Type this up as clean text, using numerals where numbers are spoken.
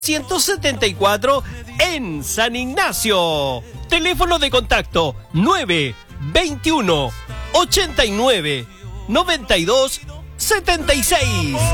174 en San Ignacio. Teléfono de contacto 921 89 92 76.